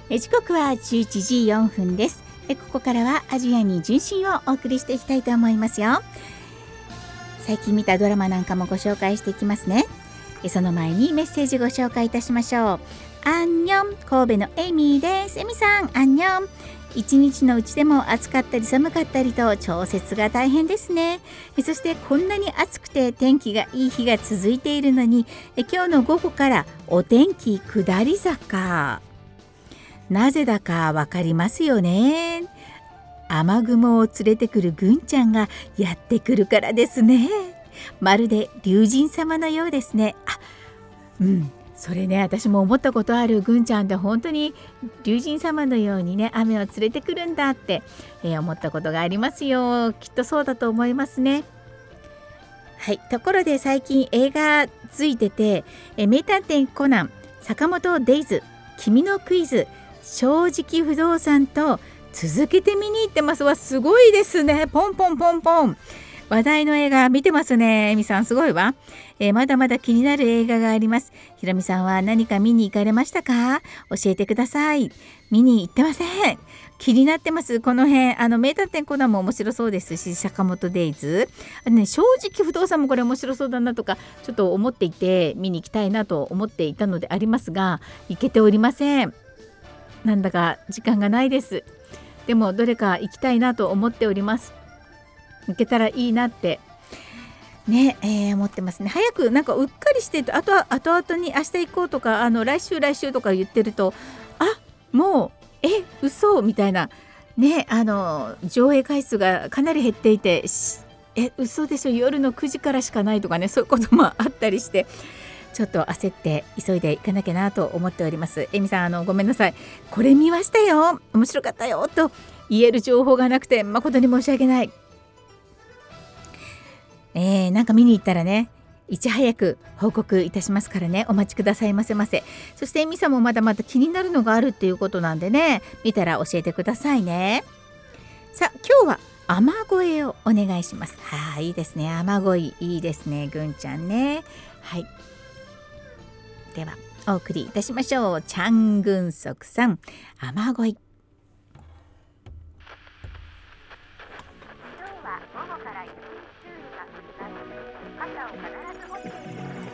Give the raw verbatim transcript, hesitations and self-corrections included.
え時刻はじゅういちじよんぷんです。えここからはアジアに純真をお送りしていきたいと思いますよ。最近見たドラマなんかもご紹介していきますね。えその前にメッセージご紹介いたしましょう。アンニョン、神戸のエミです。エミさん、アンニョン。一日のうちでも暑かったり寒かったりと調節が大変ですね。えそしてこんなに暑くて天気がいい日が続いているのに、え今日の午後からお天気下り坂。なぜだかわかりますよね。雨雲を連れてくるぐんちゃんがやってくるからですね。まるで龍神様のようですね。あ、うん、それね、私も思ったことある。ぐんちゃんって本当に龍神様のようにね、雨を連れてくるんだって、えー、思ったことがありますよ。きっとそうだと思いますね。はい、ところで最近映画ついてて、えー、名探偵コナン、坂本デイズ、君のクイズ、正直不動産と続けて見に行ってますわ。すごいですね。ポンポンポンポン。話題の映画見てますね。えみさんすごいわ、えー、まだまだ気になる映画があります。ひろみさんは何か見に行かれましたか？教えてください。見に行ってません。気になってます。この辺あの名探偵コナンも面白そうですし、坂本デイズあの、ね、正直不動産もこれ面白そうだなとかちょっと思っていて見に行きたいなと思っていたのでありますが、行けておりません。なんだか時間がないです。でもどれか行きたいなと思っております。行けたらいいなってね、えー、思ってますね。早くなんかうっかりしてると、あとは後々に明日行こうとか、あの来週来週とか言ってると、あ、もうえ嘘みたいなね、あの上映回数がかなり減っていて、え嘘でしょ、夜のくじからしかないとかね、そういうこともあったりして、ちょっと焦って急いでいかなきゃなと思っております。えみさん、あのごめんなさい。これ見ましたよ、面白かったよと言える情報がなくて誠に申し訳ない。えー、なんか見に行ったらね、いち早く報告いたしますからね、お待ちくださいませませ。そしてえみさんもまだまだ気になるのがあるっていうことなんでね、見たら教えてくださいね。さあ、今日は雨乞いをお願いします。はい、いいですね。雨乞いいいですね、ぐんちゃんね。はい、ではお送りいたしましょう。チャングンソクさん、雨乞い。